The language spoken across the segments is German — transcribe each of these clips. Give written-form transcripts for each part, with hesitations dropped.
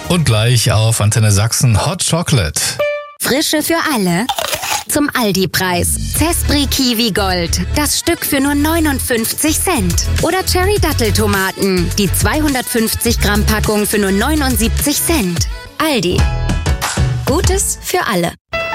Und gleich auf Antenne Sachsen Hot Chocolate. Frische für alle. Zum Aldi-Preis. Zespri Kiwi Gold. Das Stück für nur 59 Cent. Oder Cherry Datteltomaten. Die 250 Gramm Packung für nur 79 Cent. Aldi. Gutes für alle.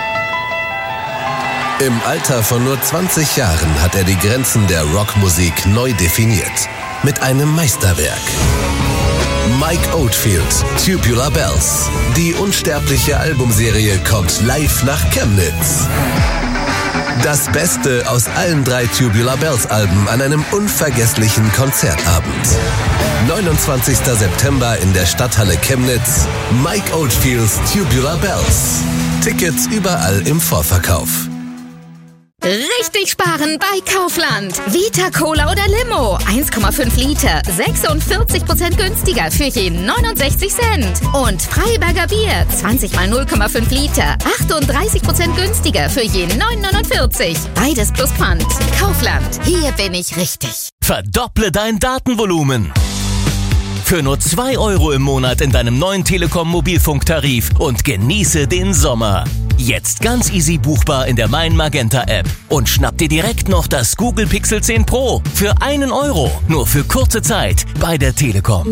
Im Alter von nur 20 Jahren hat er die Grenzen der Rockmusik neu definiert. Mit einem Meisterwerk. Mike Oldfield, Tubular Bells. Die unsterbliche Albumserie kommt live nach Chemnitz. Das Beste aus allen 3 Tubular Bells Alben an einem unvergesslichen Konzertabend. 29. September in der Stadthalle Chemnitz. Mike Oldfields Tubular Bells. Tickets überall im Vorverkauf. Richtig sparen bei Kaufland. Vita Cola oder Limo. 1,5 Liter. 46% günstiger für jeden 69 Cent. Und Freiberger Bier. 20 mal 0,5 Liter. 38% günstiger für jeden 9,49. Beides plus Pfand. Kaufland. Hier bin ich richtig. Verdopple dein Datenvolumen. Für nur 2 € im Monat in deinem neuen Telekom-Mobilfunktarif und genieße den Sommer. Jetzt ganz easy buchbar in der Mein Magenta App. Und schnapp dir direkt noch das Google Pixel 10 Pro für 1 €. Nur für kurze Zeit bei der Telekom.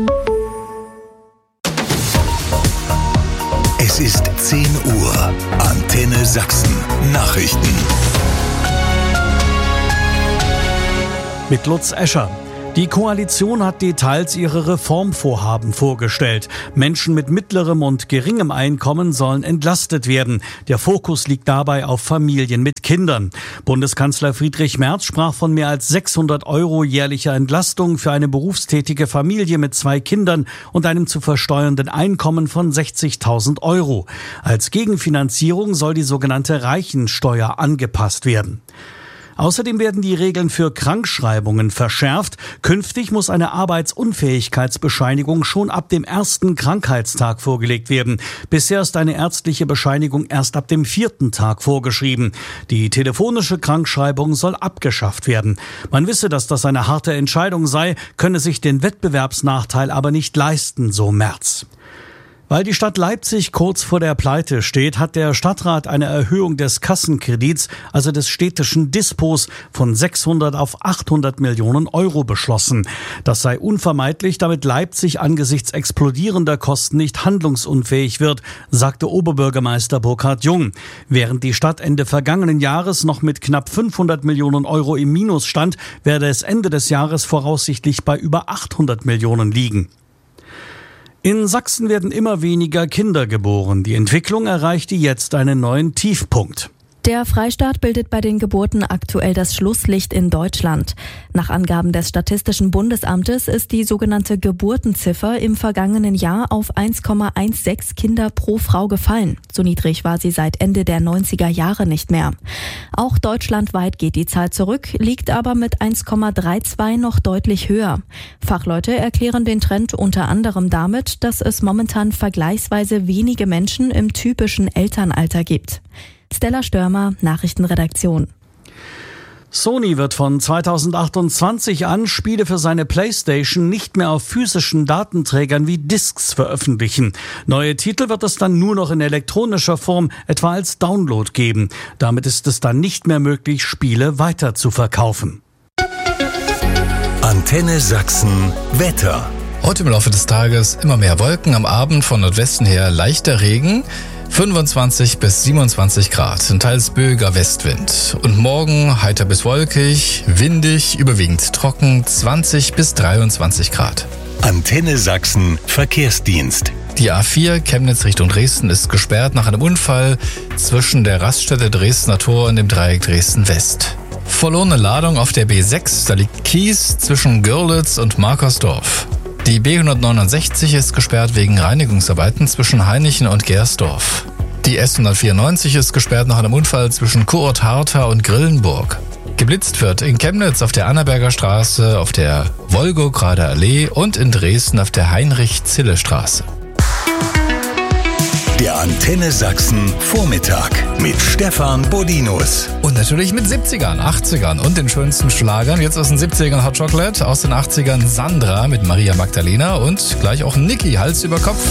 Es ist 10 Uhr. Antenne Sachsen. Nachrichten. Mit Lutz Escher. Die Koalition hat Details ihrer Reformvorhaben vorgestellt. Menschen mit mittlerem und geringem Einkommen sollen entlastet werden. Der Fokus liegt dabei auf Familien mit Kindern. Bundeskanzler Friedrich Merz sprach von mehr als 600 € jährlicher Entlastung für eine berufstätige Familie mit 2 Kindern und einem zu versteuernden Einkommen von 60.000 €. Als Gegenfinanzierung soll die sogenannte Reichensteuer angepasst werden. Außerdem werden die Regeln für Krankschreibungen verschärft. Künftig muss eine Arbeitsunfähigkeitsbescheinigung schon ab dem 1. Krankheitstag vorgelegt werden. Bisher ist eine ärztliche Bescheinigung erst ab dem 4. Tag vorgeschrieben. Die telefonische Krankschreibung soll abgeschafft werden. Man wisse, dass das eine harte Entscheidung sei, könne sich den Wettbewerbsnachteil aber nicht leisten, so Merz. Weil die Stadt Leipzig kurz vor der Pleite steht, hat der Stadtrat eine Erhöhung des Kassenkredits, also des städtischen Dispos, von 600 auf 800 Millionen € beschlossen. Das sei unvermeidlich, damit Leipzig angesichts explodierender Kosten nicht handlungsunfähig wird, sagte Oberbürgermeister Burkhard Jung. Während die Stadt Ende vergangenen Jahres noch mit knapp 500 Millionen € im Minus stand, werde es Ende des Jahres voraussichtlich bei über 800 Millionen liegen. In Sachsen werden immer weniger Kinder geboren. Die Entwicklung erreichte jetzt einen neuen Tiefpunkt. Der Freistaat bildet bei den Geburten aktuell das Schlusslicht in Deutschland. Nach Angaben des Statistischen Bundesamtes ist die sogenannte Geburtenziffer im vergangenen Jahr auf 1,16 Kinder pro Frau gefallen. So niedrig war sie seit Ende der 90er Jahre nicht mehr. Auch deutschlandweit geht die Zahl zurück, liegt aber mit 1,32 noch deutlich höher. Fachleute erklären den Trend unter anderem damit, dass es momentan vergleichsweise wenige Menschen im typischen Elternalter gibt. Stella Störmer, Nachrichtenredaktion. Sony wird von 2028 an Spiele für seine PlayStation nicht mehr auf physischen Datenträgern wie Discs veröffentlichen. Neue Titel wird es dann nur noch in elektronischer Form, etwa als Download geben. Damit ist es dann nicht mehr möglich, Spiele weiter zu verkaufen. Antenne Sachsen Wetter. Heute im Laufe des Tages immer mehr Wolken, am Abend von Nordwesten her leichter Regen. 25 bis 27 Grad, ein teils böiger Westwind. Und morgen heiter bis wolkig, windig, überwiegend trocken, 20 bis 23 Grad. Antenne Sachsen Verkehrsdienst. Die A4 Chemnitz Richtung Dresden ist gesperrt nach einem Unfall zwischen der Raststätte Dresdner Tor und dem Dreieck Dresden West. Verlorene Ladung auf der B6, da liegt Kies zwischen Görlitz und Markersdorf. Die B169 ist gesperrt wegen Reinigungsarbeiten zwischen Hainichen und Gersdorf. Die S194 ist gesperrt nach einem Unfall zwischen Kurort-Hartha und Grillenburg. Geblitzt wird in Chemnitz auf der Annaberger Straße, auf der Wolgograder Allee und in Dresden auf der Heinrich-Zille-Straße. Der Antenne Sachsen Vormittag mit Stefan Bodinus. Und natürlich mit 70ern, 80ern und den schönsten Schlagern. Jetzt aus den 70ern Hot Chocolate, aus den 80ern Sandra mit Maria Magdalena und gleich auch Niki, Hals über Kopf.